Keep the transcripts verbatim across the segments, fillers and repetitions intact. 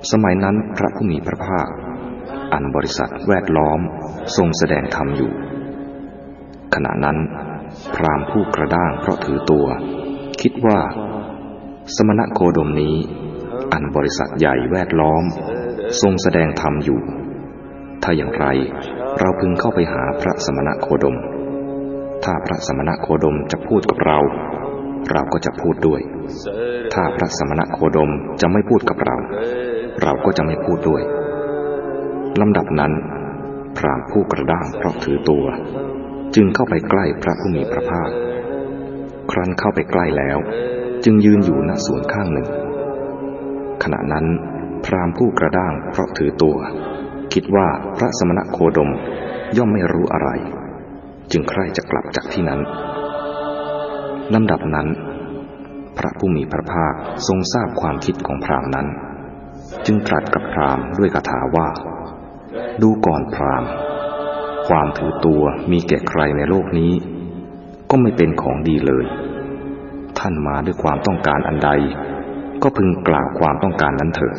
สมัยนั้นพระผู้มีพระภาคอันบริษัทแวดล้อมทรงแสดงธรรมอยู่ขณะนั้นพราหมณ์ผู้กระด้างเพราะถือตัวคิดว่าสมณโคดมนี้อันบริษัทใหญ่แวดล้อมทรงแสดงธรรมอยู่ถ้าอย่างไรเราพึงเข้าไปหาพระสมณโคดมถ้าพระสมณโคดมจะพูดกับเราเราก็จะพูดด้วยถ้าพระสมณโคดมจะไม่พูดกับเราเราก็จะไม่พูดด้วยลำดับนั้นพราหมณ์ผู้กระด้างเพราะถือตัวจึงเข้าไปใกล้พระผู้มีพระภาคครั้นเข้าไปใกล้แล้วจึงยืนอยู่ณสวนข้างหนึ่งขณะนั้นพราหมณ์ผู้กระด้างเพราะถือตัวคิดว่าพระสมณโคดมย่อมไม่รู้อะไรจึงใคร่จะกลับจากที่นั้นลำดับนั้นพระผู้มีพระภาคทรงทราบความคิดของพราหมณ์นั้นจึงตรัสกับพราหมณ์ด้วยคาถาว่าดูก่อนพราหมณ์ความถือตัวมีแก่ใครในโลกนี้ก็ไม่เป็นของดีเลยท่านมาด้วยความต้องการอันใดก็พึงกล่าวความต้องการนั้นเถิด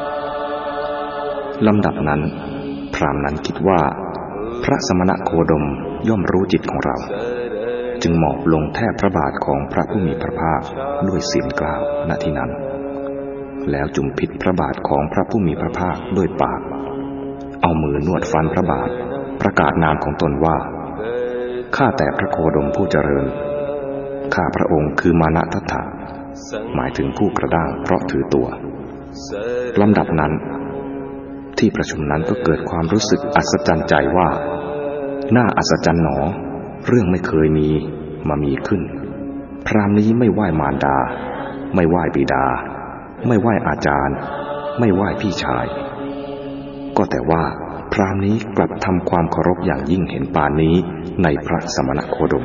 ลำดับนั้นพราหมณ์นั้นคิดว่าพระสมณโคดมย่อมรู้จิตของเราจึงหมอบลงแทบพระบาทของพระผู้มีพระภาคด้วยเสียงกล่าวณที่นั้นแล้วจุ่มพิษพระบาทของพระผู้มีพระภาคด้วยปากเอามือนวดฟันพระบาทประกาศนามของตนว่าข้าแต่พระโคดมผู้เจริญข้าพระองค์คือมานะทัตถะหมายถึงผู้กระด้างเพราะถือตัวลำดับนั้นที่ประชุมนั้นก็เกิดความรู้สึกอัศจรรย์ใจว่าน่าอัศจรรย์หนอเรื่องไม่เคยมีมามีขึ้นพราหมณ์นี้ไม่ไหว้มารดาไม่ไหว้บิดาไม่ไหว้อาจารย์ไม่ไหว้พี่ชายก็แต่ว่าพราหมณ์นี้กลับทำความเคารพอย่างยิ่งเห็นปานนี้ในพระสมณโคดม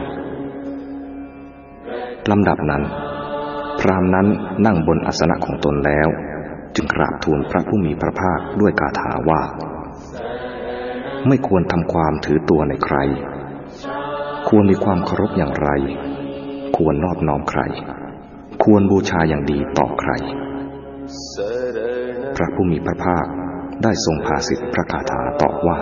ลำดับนั้นพราหมณ์นั้นนั่งบนอาสนะของตนแล้วจึงกราบทูลพระผู้มีพระภาคด้วยคาถาว่าไม่ควรทำความถือตัวในใครควรมีความเคารพอย่างไรควรนอบน้อมใครควรบูชาอย่างดีต่อใครพระผู้มีพระภาคได้ทรงภาสิทธิพระคาถาตอบว่า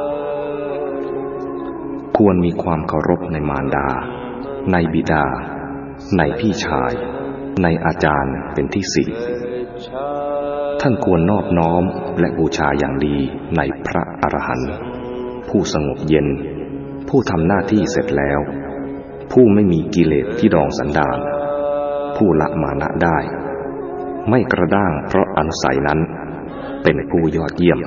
ควรมีความเคารพในมารดาในบิดาในพี่ชายในอาจารย์เป็นที่สี่ท่านควรนอบน้อมและบูชาอย่างดีในพระอรหันต์ผู้สงบเย็นผู้ทำหน้าที่เสร็จแล้วผู้ไม่มีกิเลสที่ดองสันดานผู้ละมานะได้ไม่กระด้างเพราะอนุสัยนั้นเป็นผู้ยอดเยี่ยม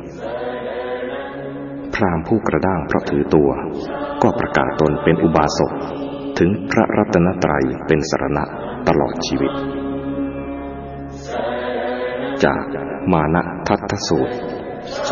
พราหมณ์ผู้กระด้างเพราะถือตัวก็ประกาศตนเป็นอุบาสกถึงพระรัตนตรัยเป็นสรณะตลอดชีวิตจากมานะทัตถสูตรสุ